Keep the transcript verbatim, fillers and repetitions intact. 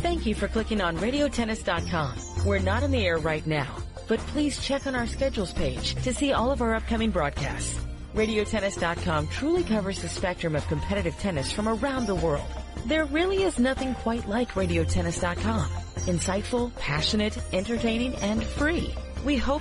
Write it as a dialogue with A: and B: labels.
A: Thank you for clicking on radio tennis dot com. We're not on the air right now, but please check on our schedules page to see all of our upcoming broadcasts. radio tennis dot com truly covers the spectrum of competitive tennis from around the world. There really is nothing quite like radio tennis dot com. Insightful, passionate, entertaining, and free. We hope